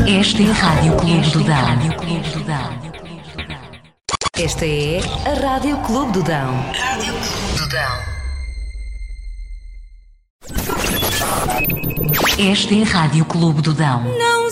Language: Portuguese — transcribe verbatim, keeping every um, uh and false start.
Esta é a Rádio Clube do Dão. Esta é a Rádio Clube do Dão. Rádio Clube do Dão. Esta é a Rádio Clube do Dão. Não